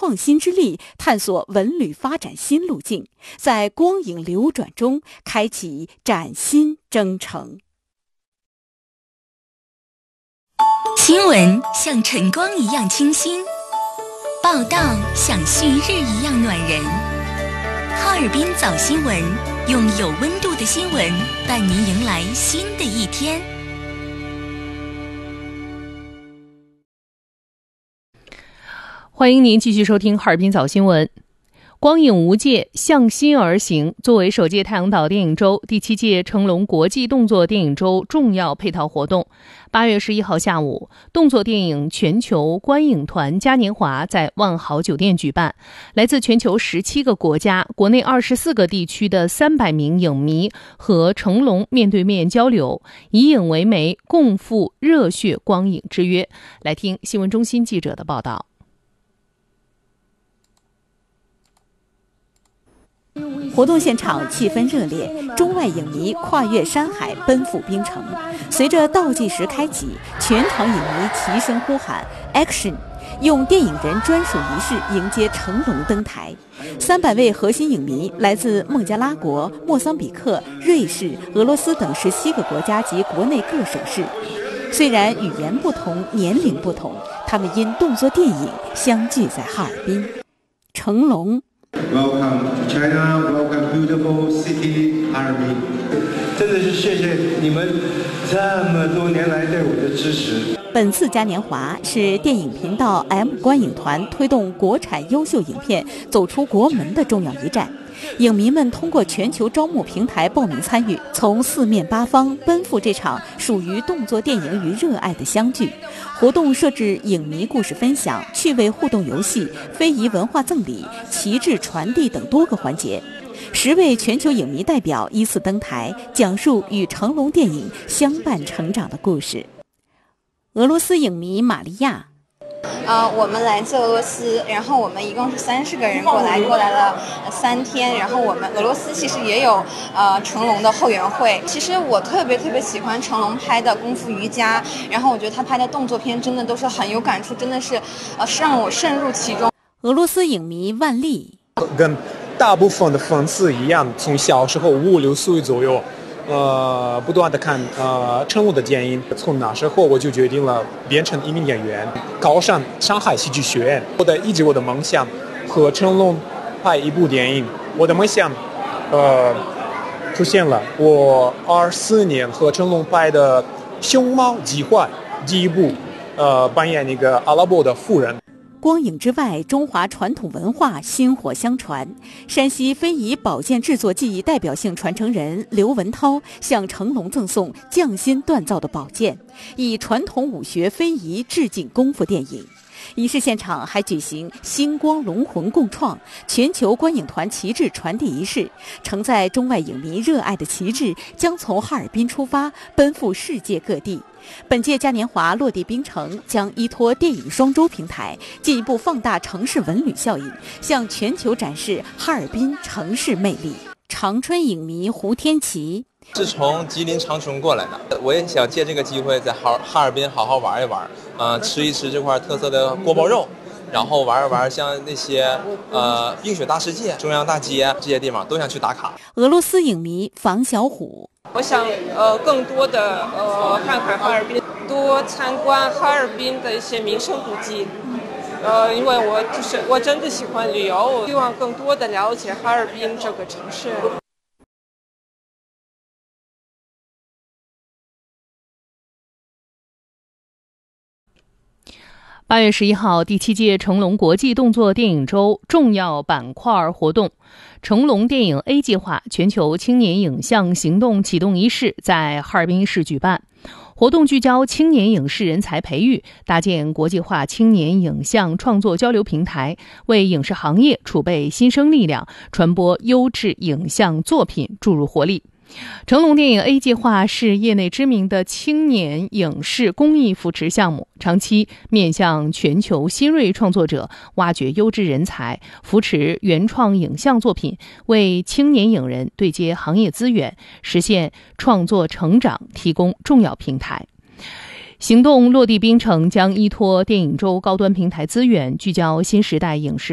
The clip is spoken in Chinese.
创新之力，探索文旅发展新路径，在光影流转中开启崭新征程。 新闻像晨光一样清新，报道像旭日一样暖人。哈尔滨早新闻，用有温度的新闻伴您迎来新的一天。 欢迎您继续收听哈尔滨早新闻。光影无界，向心而行作为首届太阳岛电影周、第7届成龙国际动作电影周重要配套活动，8月11号下午，动作电影全球观影团嘉年华在万豪酒店举办。来自全球17个国家、国内24个地区的300名影迷和成龙面对面交流，以影为媒，共赴热血光影之约。来听新闻中心记者的报道。 活动现场气氛热烈，中外影迷跨越山海奔赴冰城。随着倒计时开启，全场影迷齐声呼喊 Action， 用电影人专属仪式迎接成龙登台。300位核心影迷来自孟加拉国、莫桑比克、瑞士、俄罗斯等17个国家及国内各省市。虽然语言不同，年龄不同，他们因动作电影相聚在哈尔滨。成龙 Welcome to China, welcome beautiful city 哈尔滨。真的是谢谢你们这么多年来对我的支持。 本次嘉年华是电影频道 M 观影团推动国产优秀影片走出国门的重要一站。影迷们通过全球招募平台报名参与，从4面8方奔赴这场属于动作电影与热爱的相聚。活动设置影迷故事分享、趣味互动游戏、非遗文化赠礼、旗帜传递等多个环节。10位全球影迷代表依次登台，讲述与成龙电影相伴成长的故事。俄罗斯影迷玛利亚。 我们来自俄罗斯，然后我们一共是30个人过来了3天，然后我们俄罗斯其实也有成龙的后援会。其实我特别喜欢成龙拍的功夫瑜伽，然后我觉得他拍的动作片真的都是很有感触，真的是让我渗入其中。 俄罗斯影迷万丽跟大部分的粉丝一样，从小时候5、6岁左右不断的看成龙的电影，从那时候我就决定了变成一名演员，考上上海戏剧学院。一直我的梦想和成龙拍一部电影，我的梦想出现了。我24年和成龙拍的《熊猫计划》第一部，扮演那个阿拉伯的妇人。 光影之外，中华传统文化薪火相传。山西非遗宝剑制作技艺代表性传承人刘文涛向成龙赠送匠心锻造的宝剑，以传统武学非遗致敬功夫电影。仪式现场还举行星光龙魂共创全球观影团旗帜传递仪式，承载中外影迷热爱的旗帜将从哈尔滨出发，奔赴世界各地。本届嘉年华落地冰城，将依托电影双周平台，进一步放大城市文旅效应，向全球展示哈尔滨城市魅力。长春影迷胡天琪是从吉林长春过来的，我也想借这个机会在哈尔滨好好玩一玩，吃一吃这块特色的锅包肉，然后玩一玩像那些冰雪大世界、中央大街这些地方都想去打卡。 俄罗斯影迷房小虎， 我想更多的看看哈尔滨，多参观哈尔滨的一些名胜古迹。因为我真的喜欢旅游，我希望更多的了解哈尔滨这个城市。 8月11号，第7届成龙国际动作电影周重要板块活动成龙电影 A 计划全球青年影像行动启动仪式在哈尔滨市举办。活动聚焦青年影视人才培育，搭建国际化青年影像创作交流平台，为影视行业储备新生力量，传播优质影像作品注入活力。成龙电影 A 计划是业内知名的青年影视公益扶持项目，长期面向全球新锐创作者，挖掘优质人才，扶持原创影像作品，为青年影人对接行业资源，实现创作成长提供重要平台。行动落地冰城将依托电影周高端平台资源，聚焦新时代影视